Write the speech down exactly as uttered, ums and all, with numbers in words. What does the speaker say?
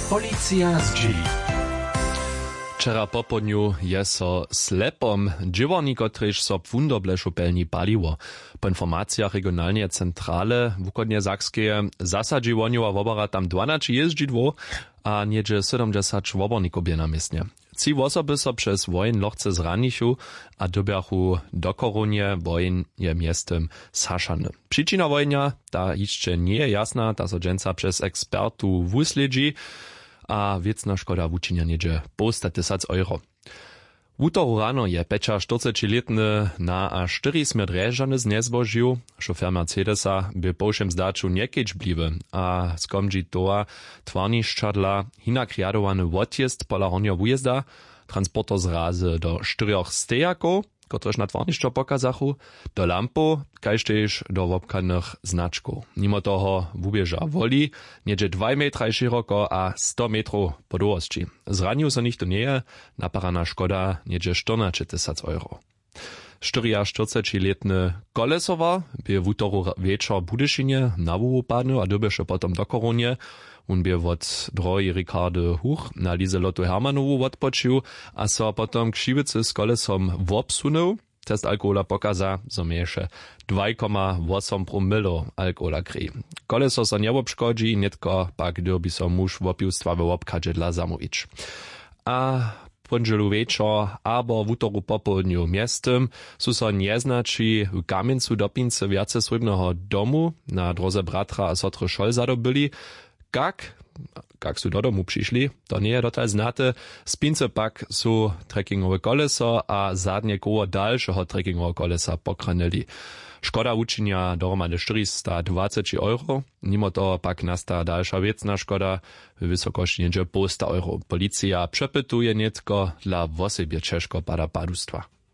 Policja z G. Wczera po południu je so slepom dźěworni, kotrež so wunderblešu pelni paliło. Po informacjach regionalnej centrale wukodnie Sakskeje zasadźiwonjowa wobora tam dwanaście jeździdło, a niedzie siedemdziesiąt woborników bie na miestnie. Ci osoby so przez wojen lochce zranichu a dobiachu do koronie wojen je miestem zhašany. Przyczyna wojnia ta jeszcze nie je jasna, ta so dżęca przez ekspertu wusledzi, a wiecna szkoda wučinia niedzie po sto tysięcy euro. Wutoru rano je peča čtyřicetiletny na a čtyři smrt režany znezbožił. Šofer Mercedesa by po všem zdaču niekieć bliwy, a skomdži toa twarniščadla hinak riadowany odjezd pola honja wujezda, transporter zrazy do czterech stejaków, kotrež na twarniščo pokazachu, do lampu, kaž tež do wobkanych znaczków. Mimo toho wubieża woli, niedzie dwa metry široko a sto metrów po długości. Zranił so nichto nie, naparana szkoda niedzie czternaście tysięcy euro. czterdziestoletny Kolesowa by w utoru wieczor Budyszynie na wuhu padł, a dobieše potom do koronie. On by od drogi Ricardy Huch na Lizelotu Hermanowu odpoczył, a so potom k Šivicy z kolesom wopsunął. Test alkohola pokaza, zo miejsze dwa przecinek osiem promilo alkohola kry. Koleso so nie obszkodzi, netko pak derby so muž wopiłstwa w obkadzie dla zamówić. A pondzielu wieczor, abo w utoru popołudniu miestem, su so nieznači w Kamieńcu dopince wiace srebrnego domu na drodze bratra a sotry Šol zadobyli. Kak, kak su do domu přišli, to nie je dotal znate, spince pak su trekkingowe koleso a zadnie koło dalszego trekkingowego kolesa pokranili. Škoda učinia dohromady czterysta dwadzieścia euro, mimo toho pak nasta dalsza wiecna škoda w wysokości niedzie po sto euro. Policja przepytuje netko dla wosebie Češko pada padustwa.